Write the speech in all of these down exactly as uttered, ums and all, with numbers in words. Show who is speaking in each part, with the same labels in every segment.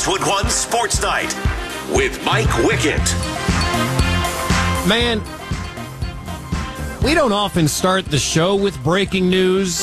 Speaker 1: Westwood One Sports Night with Mike Wickett.
Speaker 2: Man, we don't often start the show with breaking news.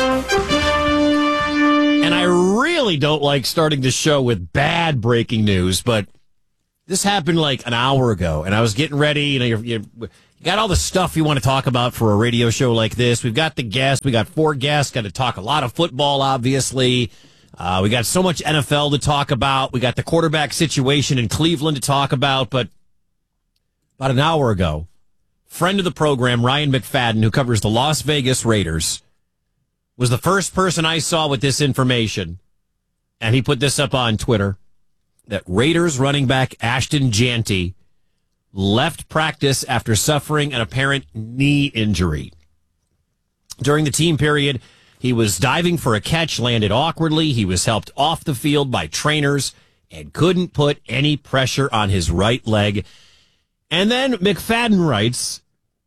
Speaker 2: And I really don't like starting the show with bad breaking news, but this happened like an hour ago, and I was getting ready. You know, you're, you're, you got all the stuff you want to talk about for a radio show like this. We've got the guests. We got four guests. Got to talk a lot of football, obviously. Uh, we got so much N F L to talk about. We got the quarterback situation in Cleveland to talk about. But about an hour ago, friend of the program, Ryan McFadden, who covers the Las Vegas Raiders, was the first person I saw with this information. And he put this up on Twitter, that Raiders running back Ashton Jeanty left practice after suffering an apparent knee injury. During the team period, he was diving for a catch, landed awkwardly. He was helped off the field by trainers and couldn't put any pressure on his right leg. And then McFadden writes,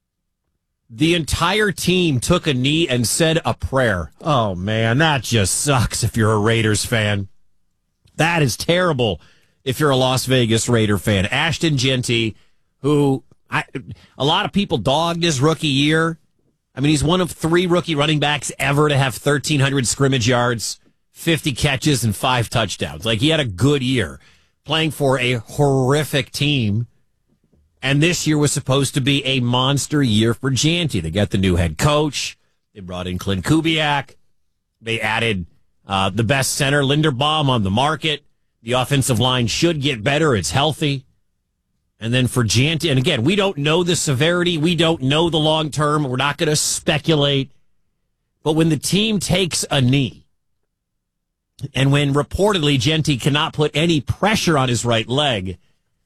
Speaker 2: the entire team took a knee and said a prayer. Oh, man, that just sucks if you're a Raiders fan. That is terrible if you're a Las Vegas Raider fan. Ashton Jeanty, who I, a lot of people dogged his rookie year. I mean, he's one of three rookie running backs ever to have thirteen hundred scrimmage yards, fifty catches, and five touchdowns. Like, he had a good year playing for a horrific team. And this year was supposed to be a monster year for Jeanty. They got the new head coach. They brought in Clint Kubiak. They added uh, the best center, Linderbaum, on the market. The offensive line should get better. It's healthy. And then for Jeanty, and again, we don't know the severity. We don't know the long term. We're not going to speculate. But when the team takes a knee, and when reportedly Jeanty cannot put any pressure on his right leg,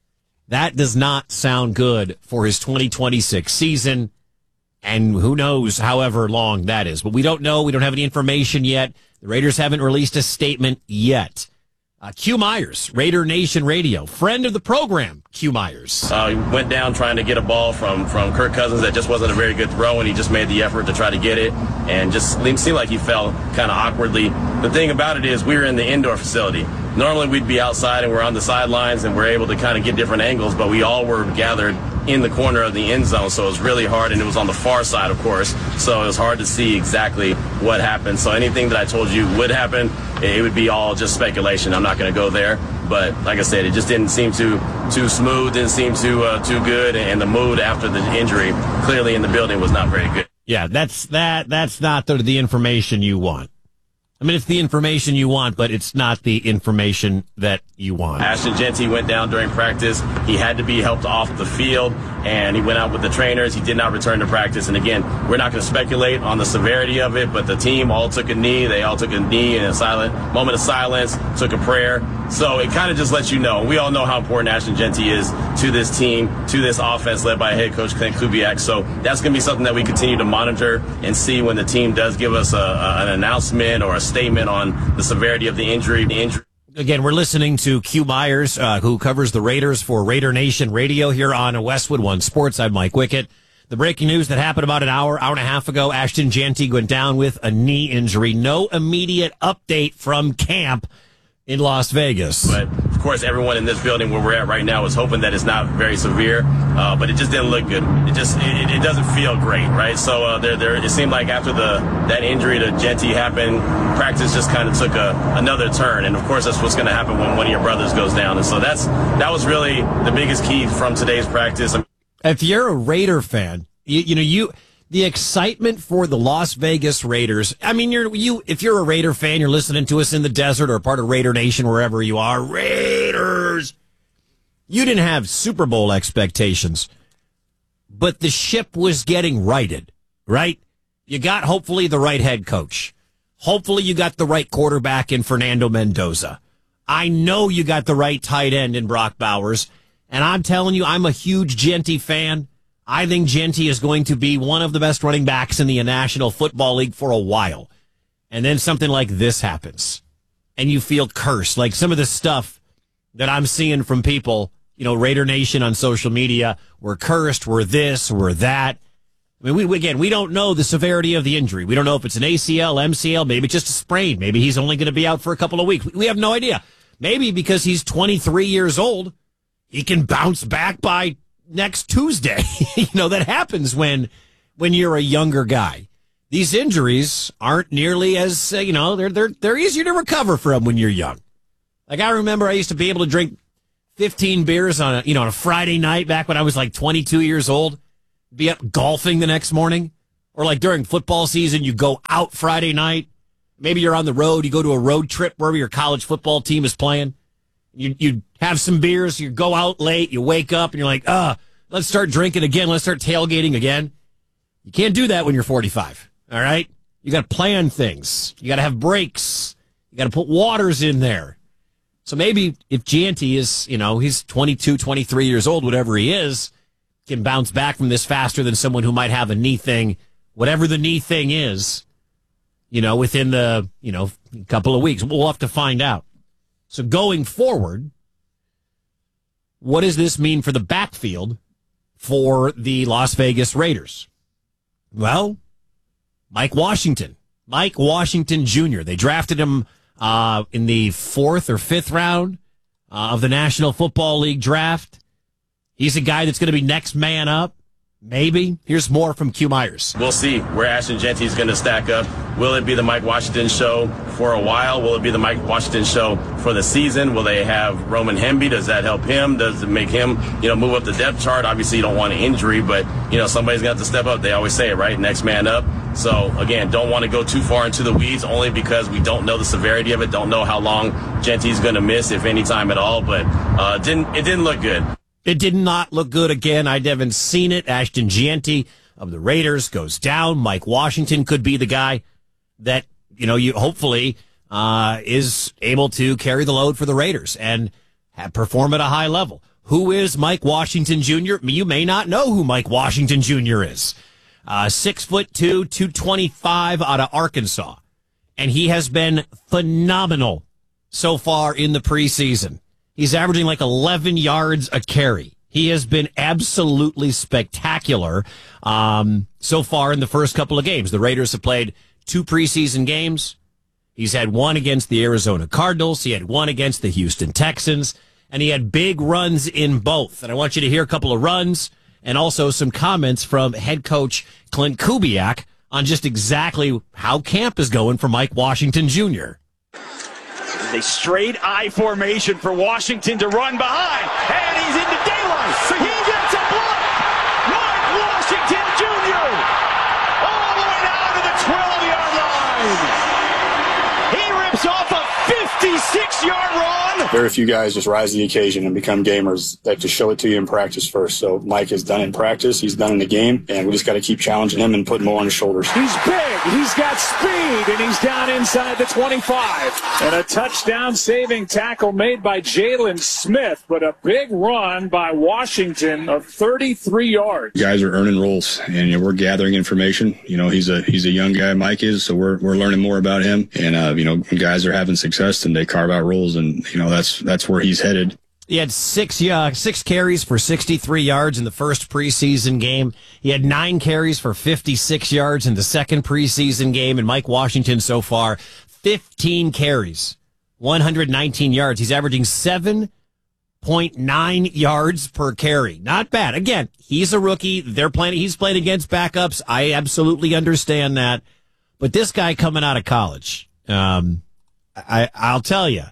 Speaker 2: that does not sound good for his twenty twenty-six season. And who knows however long that is. But we don't know. We don't have any information yet. The Raiders haven't released a statement yet. Uh, Q Myers, Raider Nation Radio, friend of the program, Q Myers.
Speaker 3: Uh, he went down trying to get a ball from, from Kirk Cousins that just wasn't a very good throw, and he just made the effort to try to get it, and just seemed like he fell kind of awkwardly. The thing about it is we were in the indoor facility. Normally we'd be outside and we're on the sidelines and we're able to kind of get different angles, but we all were gathered in the corner of the end zone, so it was really hard, and it was on the far side, of course, so it was hard to see exactly what happened. So anything that I told you would happen, it would be all just speculation. I'm not going to go there, but like I said, it just didn't seem too too smooth, didn't seem too uh, too good, and the mood after the injury clearly in the building was not very good.
Speaker 2: Yeah, that's that. That's not the, the information you want. I mean, it's the information you want, but it's not the information that you want.
Speaker 3: Ashton Jeanty went down during practice. He had to be helped off the field, and he went out with the trainers. He did not return to practice. And again, we're not going to speculate on the severity of it, but the team all took a knee. They all took a knee in a silent moment of silence, took a prayer. So it kind of just lets you know. We all know how important Ashton Jeanty is to this team, to this offense led by head coach Clint Kubiak. So that's going to be something that we continue to monitor and see when the team does give us a, a, an announcement or a statement on the severity of the injury. The injury.
Speaker 2: Again, we're listening to Q Myers, uh, who covers the Raiders for Raider Nation Radio here on Westwood One Sports. I'm Mike Wickett. The breaking news that happened about an hour, hour and a half ago, Ashton Jeanty went down with a knee injury. No immediate update from camp in Las Vegas.
Speaker 3: But, of course, everyone in this building where we're at right now is hoping that it's not very severe, uh, but it just didn't look good. It just it, it doesn't feel great, right? So uh, there, there, it seemed like after the that injury to Jeanty happened, practice just kind of took a, another turn, and, of course, that's what's going to happen when one of your brothers goes down. And so that's that was really the biggest key from today's practice.
Speaker 2: If you're a Raider fan, you, you know, you... the excitement for the Las Vegas Raiders. I mean, you're you. If you're a Raider fan, you're listening to us in the desert or part of Raider Nation, wherever you are. Raiders. You didn't have Super Bowl expectations, but the ship was getting righted, right? You got hopefully the right head coach. Hopefully you got the right quarterback in Fernando Mendoza. I know you got the right tight end in Brock Bowers, and I'm telling you, I'm a huge Jeanty fan. I think Jeanty is going to be one of the best running backs in the National Football League for a while. And then something like this happens, and you feel cursed. Like some of the stuff that I'm seeing from people, you know, Raider Nation on social media, we're cursed, we're this, we're that. I mean, we again, we don't know the severity of the injury. We don't know if it's an A C L, M C L, maybe just a sprain. Maybe he's only going to be out for a couple of weeks. We have no idea. maybe because he's twenty-three years old, he can bounce back by next Tuesday. You know, that happens when when you're a younger guy. These injuries aren't nearly as, uh, you know, they're they're they're easier to recover from when you're young. Like, I remember I used to be able to drink fifteen beers on a, you know, on a Friday night back when I was like twenty-two years old, be up golfing the next morning, or like during football season, you go out Friday night. Maybe you're on the road, you go to a road trip wherever your college football team is playing. You you have some beers, you go out late, you wake up and you're like, ah, let's start drinking again, let's start tailgating again. You can't do that when you're forty-five. All right? You got to plan things. You got to have breaks. You got to put waters in there. So maybe if Gianti is, you know, he's twenty-two, twenty-three years old, whatever he is, can bounce back from this faster than someone who might have a knee thing, whatever the knee thing is, you know, within the, you know, couple of weeks. We'll have to find out. So going forward, what does this mean for the backfield for the Las Vegas Raiders? Well, Mike Washington. Mike Washington Junior They drafted him uh, in the fourth or fifth round uh, of the National Football League draft. He's a guy that's going to be next man up. Maybe. Here's more from Q Myers.
Speaker 3: We'll see where Ashton Jeanty is going to stack up. Will it be the Mike Washington show for a while? Will it be the Mike Washington show for the season? Will they have Roman Hemby? Does that help him? Does it make him, you know, move up the depth chart? Obviously, you don't want an injury, but, you know, somebody's going to have to step up. They always say it, right? Next man up. So, again, don't want to go too far into the weeds only because we don't know the severity of it, don't know how long Jeanty's going to miss, if any time at all, but uh, didn't it didn't look good.
Speaker 2: It did not look good again. I haven't seen it. Ashton Jeanty of the Raiders goes down. Mike Washington could be the guy that, you know, you hopefully uh, is able to carry the load for the Raiders and have, perform at a high level. Who is Mike Washington Junior? You may not know who Mike Washington Junior is. Uh, six foot two, two twenty-five out of Arkansas. And he has been phenomenal so far in the preseason. He's averaging like eleven yards a carry. He has been absolutely spectacular um, so far in the first couple of games. The Raiders have played two preseason games. He's had one against the Arizona Cardinals. He had one against the Houston Texans. And he had big runs in both. And I want you to hear a couple of runs and also some comments from head coach Clint Kubiak on just exactly how camp is going for Mike Washington Junior
Speaker 4: A straight I formation for Washington to run behind, and he's into daylight. So he gets a block. Mike Washington Junior all the way down to the twelve-yard line. He rips off a fifty-six-yard run.
Speaker 5: Very few guys just rise to the occasion and become gamers that just show it to you in practice first. So Mike has done it in practice. He's done it in the game, and we just got to keep challenging him and putting more on his shoulders.
Speaker 4: He's big. He's got speed, and he's down inside the twenty-five. And a touchdown saving tackle made by Jalen Smith, but a big run by Washington of thirty-three yards.
Speaker 5: Guys are earning roles, and you know, we're gathering information. You know, he's a he's a young guy, Mike is, so we're we're learning more about him. And uh, you know, guys are having success, and they carve out roles, and you know that's that's where he's headed.
Speaker 2: He had six uh, six carries for sixty-three yards in the first preseason game. He had nine carries for fifty-six yards in the second preseason game. And Mike Washington so far, fifteen carries, one hundred nineteen yards. He's averaging seven point nine yards per carry. Not bad. Again, he's a rookie. They're playing. He's playing against backups. I absolutely understand that. But this guy coming out of college, um, I, I'll tell you.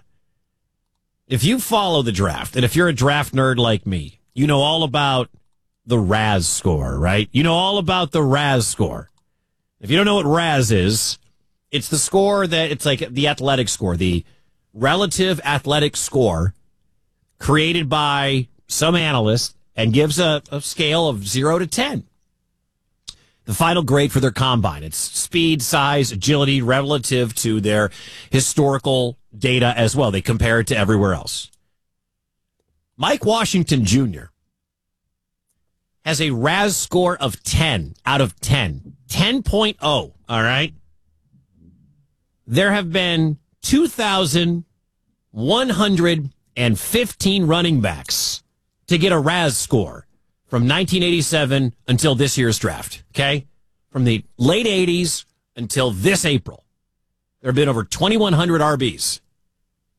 Speaker 2: If you follow the draft, and if you're a draft nerd like me, you know all about the R A S score, right? You know all about the R A S score. If you don't know what R A S is, it's the score that, it's like the athletic score, the relative athletic score created by some analyst and gives a, a scale of zero to ten. The final grade for their combine. It's speed, size, agility relative to their historical data as well. They compare it to everywhere else. Mike Washington Junior has a R A S score of ten out of ten. ten point oh, all right? There have been two thousand one hundred fifteen running backs to get a R A S score from nineteen eighty-seven until this year's draft, okay? From the late eighties until this April. There have been over twenty-one hundred R Bs.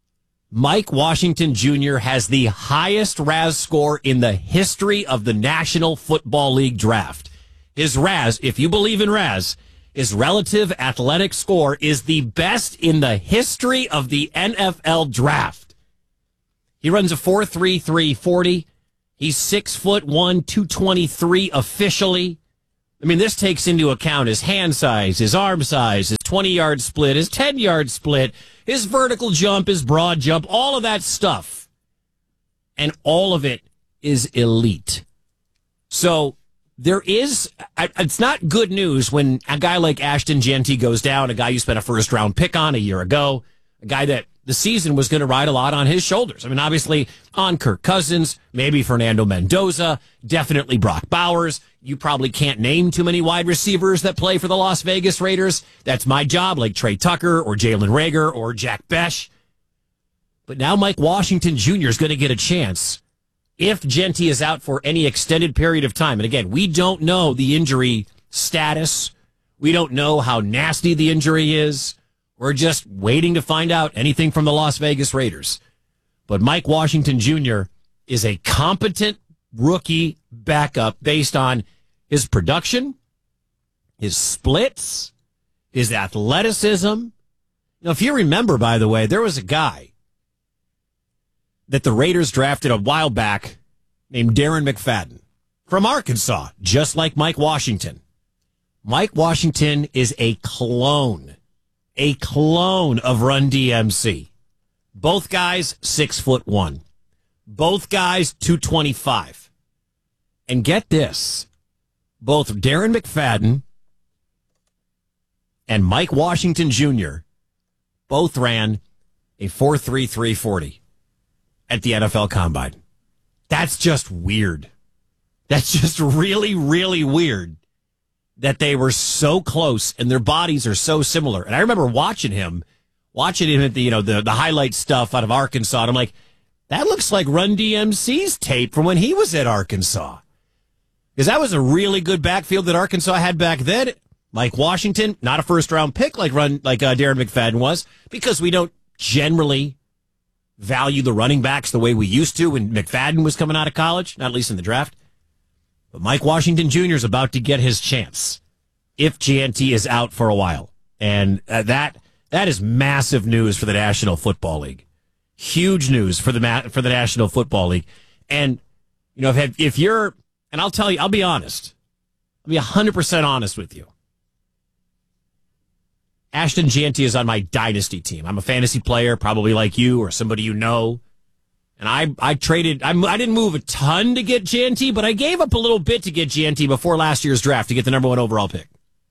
Speaker 2: Mike Washington Junior has the highest R A S score in the history of the National Football League draft. His R A S, if you believe in R A S, his relative athletic score is the best in the history of the N F L draft. He runs a four three three forty. He's six foot one, two twenty-three officially. I mean, this takes into account his hand size, his arm size, his twenty-yard split, his ten-yard split, his vertical jump, his broad jump, all of that stuff. And all of it is elite. So there is, it's not good news when a guy like Ashton Jeanty goes down, a guy you spent a first-round pick on a year ago, a guy that the season was going to ride a lot on his shoulders. I mean, obviously on Kirk Cousins, maybe Fernando Mendoza, definitely Brock Bowers. You probably can't name too many wide receivers that play for the Las Vegas Raiders. That's my job, like Trey Tucker or Jalen Reagor or Jack Besh. But now Mike Washington Junior is going to get a chance if Jeanty is out for any extended period of time. And again, we don't know the injury status. We don't know how nasty the injury is. We're just waiting to find out anything from the Las Vegas Raiders. But Mike Washington Junior is a competent rookie backup based on his production, his splits, his athleticism. Now, if you remember, by the way, there was a guy that the Raiders drafted a while back named Darren McFadden from Arkansas, just like Mike Washington. Mike Washington is a clone. A clone of Run D M C. Both guys, six foot one. Both guys, two twenty-five. And get this, both Darren McFadden and Mike Washington Junior both ran a four three three forty at the N F L Combine. That's just weird. That's just really, really weird. That they were so close and their bodies are so similar. And I remember watching him, watching him at the, you know, the, the highlight stuff out of Arkansas. And I'm like, that looks like Run D M C's tape from when he was at Arkansas. Because that was a really good backfield that Arkansas had back then. Mike Washington, not a first round pick like run like uh, Darren McFadden was, because we don't generally value the running backs the way we used to when McFadden was coming out of college, not at least in the draft. But Mike Washington Junior is about to get his chance if Jeanty is out for a while. And uh, that that is massive news for the National Football League. Huge news for the ma- for the National Football League. And, you know, if, if you're, and I'll tell you, I'll be honest. I'll be one hundred percent honest with you. Ashton Jeanty is on my dynasty team. I'm a fantasy player, probably like you or somebody you know. And I, I traded, I, I didn't move a ton to get Jeanty, but I gave up a little bit to get Jeanty before last year's draft to get the number one overall pick.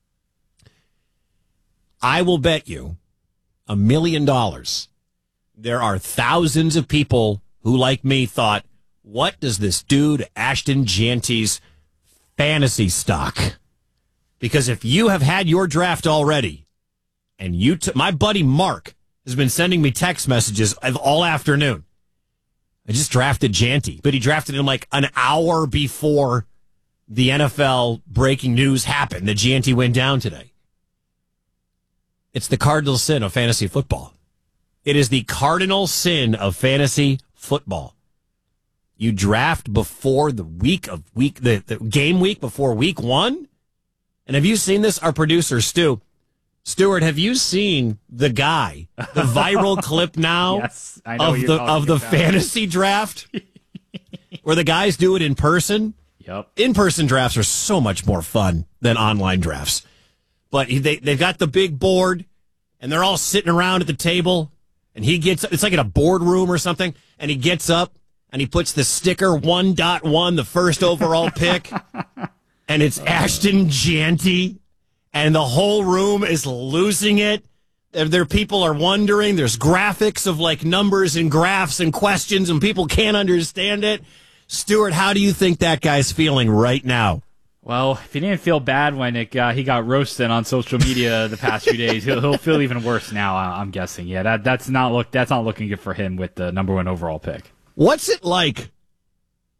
Speaker 2: I will bet you a million dollars there are thousands of people who, like me, thought, what does this dude, Ashton Jeanty's fantasy stock? Because if you have had your draft already, and you, t- my buddy Mark has been sending me text messages all afternoon. I just drafted Jeanty, but he drafted him like an hour before the N F L breaking news happened that Jeanty went down today. It's the cardinal sin of fantasy football. It is the cardinal sin of fantasy football. You draft before the week of week, the, the game week before week one. And have you seen this? Our producer, Stu. Stuart, have you seen the guy, the viral clip now
Speaker 6: yes, I know
Speaker 2: of the of the about. fantasy draft where the guys do it in person?
Speaker 6: Yep.
Speaker 2: In-person drafts are so much more fun than online drafts. But they, they've got the big board, and they're all sitting around at the table, and he gets, it's like in a boardroom or something, and he gets up, and he puts the sticker one point one, the first overall pick, and it's Ashton Jeanty. And the whole room is losing it. There, people are wondering. There's graphics of like numbers and graphs and questions, and people can't understand it. Stuart, how do you think that guy's feeling right now?
Speaker 6: Well, if he didn't feel bad when it got, he got roasted on social media the past few days, he'll, he'll feel even worse now. I'm guessing. Yeah, that that's not look that's not looking good for him with the number one overall pick.
Speaker 2: What's it like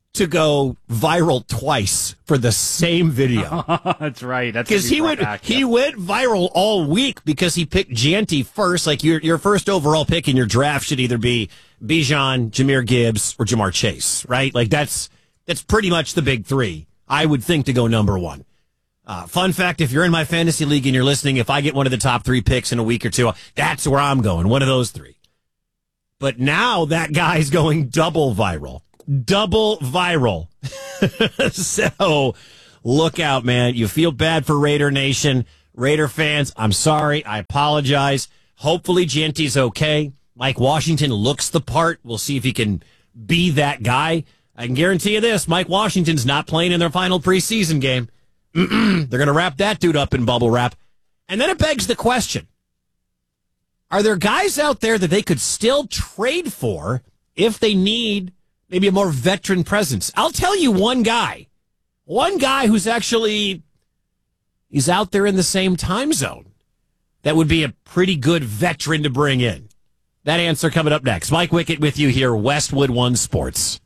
Speaker 2: to go viral twice for the same video.
Speaker 6: That's right. That's
Speaker 2: Because he went
Speaker 6: back,
Speaker 2: he
Speaker 6: yeah.
Speaker 2: went viral all week because he picked Gianti first. Like your your first overall pick in your draft should either be Bijan, Jahmyr Gibbs, or Jamar Chase, right? Like that's that's pretty much the big three. I would think to go number one. Uh, fun fact: if you're in my fantasy league and you're listening, if I get one of the top three picks in a week or two, that's where I'm going. One of those three. But now that guy's going double viral. Double viral. So look out, man. You feel bad for Raider Nation. Raider fans, I'm sorry. I apologize. Hopefully Gianti's okay. Mike Washington looks the part. We'll see if he can be that guy. I can guarantee you this. Mike Washington's not playing in their final preseason game. Mm-mm. They're going to wrap that dude up in bubble wrap. And then it begs the question. Are there guys out there that they could still trade for if they need maybe a more veteran presence? I'll tell you one guy. One guy who's actually, he's out there in the same time zone. That would be a pretty good veteran to bring in. That answer coming up next. Mike Wickett with you here, Westwood One Sports.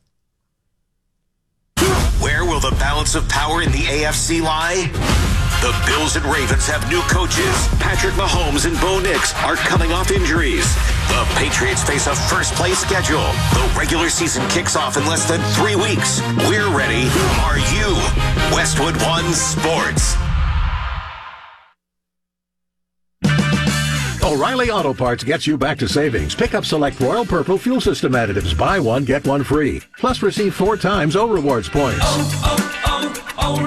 Speaker 1: Where will the balance of power in the A F C lie? The Bills and Ravens have new coaches. Patrick Mahomes and Bo Nix are coming off injuries. The Patriots face a first-place schedule. The regular season kicks off in less than three weeks. We're ready. Are you? Westwood One Sports.
Speaker 7: O'Reilly Auto Parts gets you back to savings. Pick up select Royal Purple fuel system additives. Buy one, get one free. Plus, receive four times O Rewards points.
Speaker 8: Oh,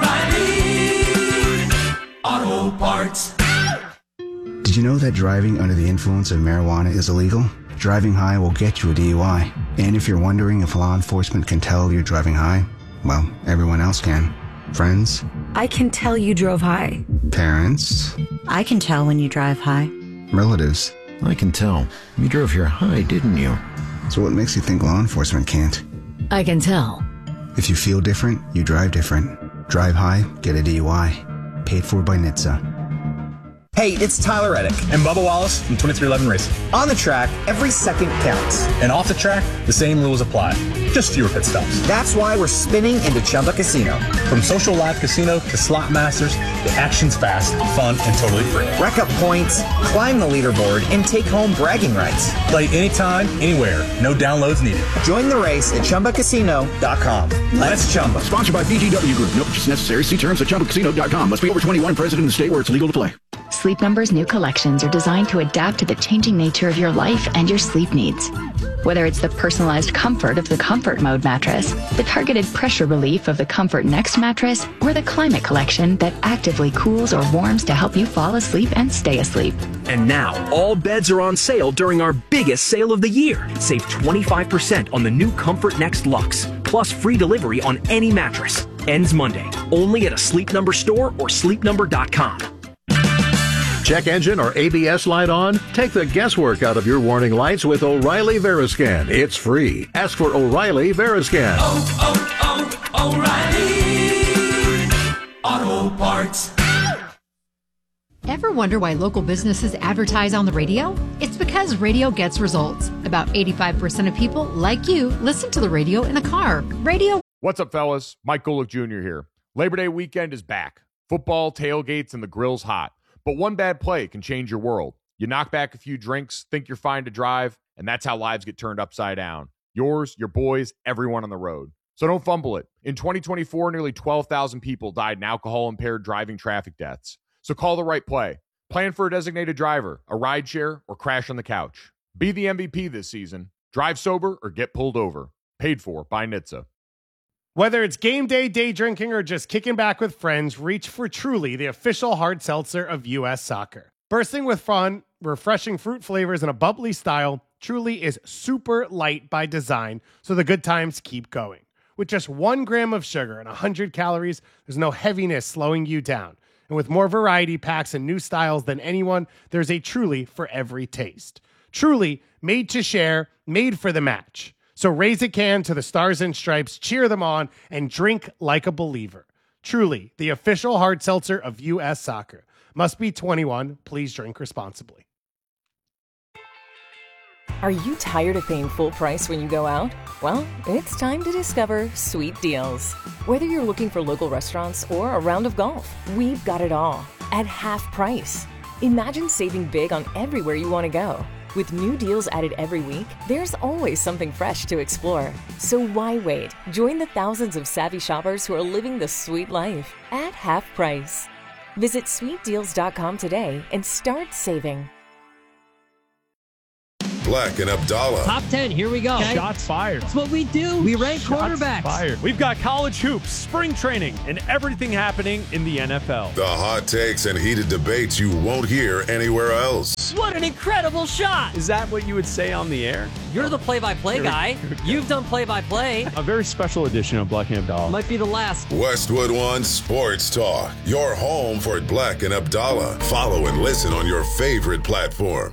Speaker 8: oh, oh, O'Reilly Auto Parts.
Speaker 9: Did you know that driving under the influence of marijuana is illegal? Driving high will get you a D U I. And if you're wondering if law enforcement can tell you're driving high, well, everyone else can. Friends?
Speaker 10: I can tell you drove high.
Speaker 9: Parents?
Speaker 10: I can tell when you drive high.
Speaker 9: Relatives?
Speaker 11: I can tell. You drove here high, didn't you?
Speaker 9: So what makes you think law enforcement can't?
Speaker 10: I can tell.
Speaker 9: If you feel different, you drive different. Drive high, get a D U I. Paid for by N H T S A.
Speaker 12: Hey, it's Tyler Reddick and Bubba Wallace from twenty-three eleven Racing. On the track, every second counts. And off the track, the same rules apply. Just fewer pit stops. That's why we're spinning into Chumba Casino. From social live casino to slot masters, the action's fast, fun, and totally free. Rack up points, climb the leaderboard, and take home bragging rights. Play anytime, anywhere. No downloads needed. Join the race at Chumba Casino dot com. Let's Chumba.
Speaker 13: Sponsored by B G W Group. No purchase necessary. See terms at Chumba Casino dot com. Must be over twenty-one, present in the state where it's legal to play.
Speaker 14: Sleep Number's new collections are designed to adapt to the changing nature of your life and your sleep needs. Whether it's the personalized comfort of the Comfort Mode mattress, the targeted pressure relief of the Comfort Next mattress, or the Climate Collection that actively cools or warms to help you fall asleep and stay asleep.
Speaker 15: And now, all beds are on sale during our biggest sale of the year. Save twenty-five percent on the new Comfort Next Luxe, plus free delivery on any mattress. Ends Monday, only at a Sleep Number store or sleep number dot com.
Speaker 7: Check engine or A B S light on? Take the guesswork out of your warning lights with O'Reilly Veriscan. It's free. Ask for O'Reilly Veriscan.
Speaker 8: Oh, oh, oh, O'Reilly Auto Parts.
Speaker 16: Ever wonder why local businesses advertise on the radio? It's because radio gets results. About eighty-five percent of people, like you, listen to the radio in the car. Radio.
Speaker 17: What's up, fellas? Mike Golick Junior here. Labor Day weekend is back. Football, tailgates, and the grill's hot. But one bad play can change your world. You knock back a few drinks, think you're fine to drive, and that's how lives get turned upside down. Yours, your boys, everyone on the road. So don't fumble it. In twenty twenty-four, nearly twelve thousand people died in alcohol-impaired driving traffic deaths. So call the right play. Plan for a designated driver, a rideshare, or crash on the couch. Be the M V P this season. Drive sober or get pulled over. Paid for by N H T S A.
Speaker 18: Whether it's game day, day drinking, or just kicking back with friends, reach for Truly, the official hard seltzer of U S Soccer. Bursting with fun, refreshing fruit flavors, and a bubbly style, Truly is super light by design, so the good times keep going. With just one gram of sugar and one hundred calories, there's no heaviness slowing you down. And with more variety packs and new styles than anyone, there's a Truly for every taste. Truly, made to share, made for the match. So raise a can to the Stars and Stripes, cheer them on, and drink like a believer. Truly, the official hard seltzer of U S Soccer. Must be twenty-one. Please drink responsibly.
Speaker 19: Are you tired of paying full price when you go out? Well, it's time to discover Sweet Deals. Whether you're looking for local restaurants or a round of golf, we've got it all at half price. Imagine saving big on everywhere you want to go. With new deals added every week, there's always something fresh to explore. So why wait? Join the thousands of savvy shoppers who are living the sweet life at half price. Visit sweet deals dot com today and start saving.
Speaker 20: Black and Abdallah.
Speaker 21: Top ten, here we go.
Speaker 22: Okay. Shots fired.
Speaker 21: That's what we do. We rank
Speaker 22: Shots
Speaker 21: quarterbacks.
Speaker 22: Fired. We've got college hoops, spring training, and everything happening in the N F L.
Speaker 20: The hot takes and heated debates you won't hear anywhere else.
Speaker 21: What an incredible shot.
Speaker 22: Is that what you would say on the air?
Speaker 21: You're the play-by-play guy. You've done play-by-play.
Speaker 22: A very special edition of Black and Abdallah.
Speaker 21: Might be the last.
Speaker 20: Westwood One Sports Talk. Your home for Black and Abdallah. Follow and listen on your favorite platform.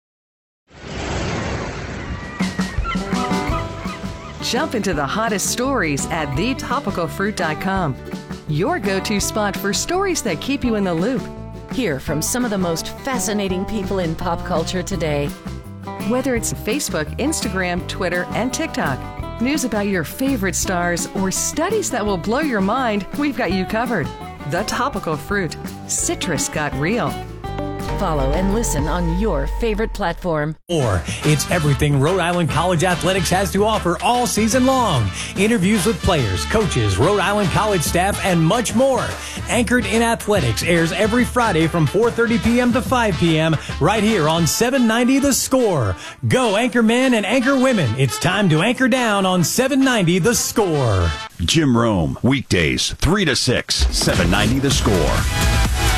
Speaker 23: Jump into the hottest stories at the topical fruit dot com. Your go-to spot for stories that keep you in the loop. Hear from some of the most fascinating people in pop culture today. Whether it's Facebook, Instagram, Twitter, and TikTok, news about your favorite stars, or studies that will blow your mind, we've got you covered. The Topical Fruit. Citrus got real. Follow and listen on your favorite platform.
Speaker 24: Or it's everything Rhode Island College Athletics has to offer all season long. Interviews with players, coaches, Rhode Island College staff, and much more. Anchored in Athletics airs every Friday from four thirty p.m. to five p.m. right here on seven ninety The Score. Go anchor men and anchor women. It's time to anchor down on seven ninety The Score.
Speaker 25: Jim Rome, weekdays, three to six, seven ninety The Score.